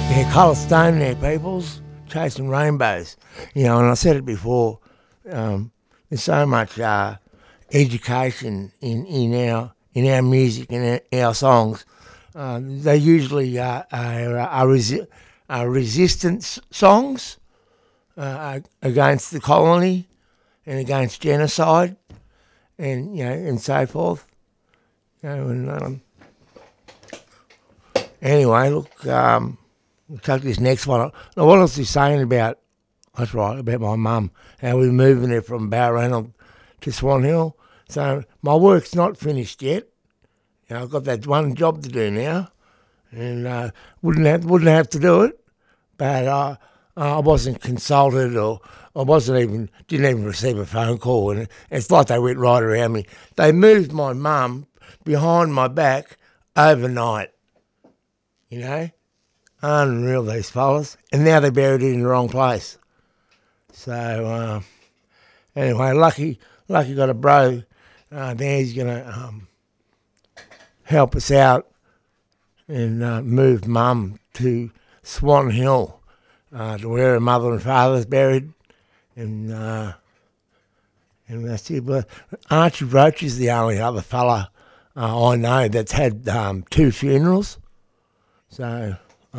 Yeah, Colour Stone there, peoples, chasing rainbows. You know, and I said it before, there's so much education in our music and our songs. They usually are resistance songs against the colony and against genocide, and and so forth. Anyway, look. We'll take this next one. Now, what I was just saying about my mum, how we're moving her from Balranald to Swan Hill. So my work's not finished yet. I've got that one job to do now, and wouldn't have to do it. But I wasn't consulted, or didn't even receive a phone call, and it's like they went right around me. They moved my mum behind my back overnight. Unreal, these fellas. And now they buried it in the wrong place. So, anyway, Lucky got a bro there. He's going to help us out and move Mum to Swan Hill, to where her mother and father's buried. And that's it. But Archie Roach is the only other fella I know that's had 2 funerals. So...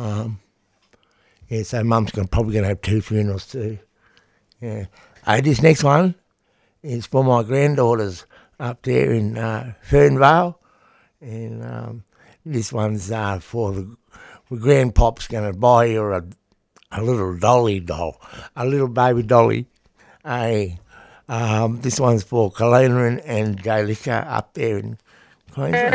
so Mum's probably going to have 2 funerals too. Yeah. This next one is for my granddaughters up there in Fernvale, and this one's for the grandpop's going to buy her a little dolly doll, a little baby dolly. This one's for Kalina and Jalika up there in Queensland.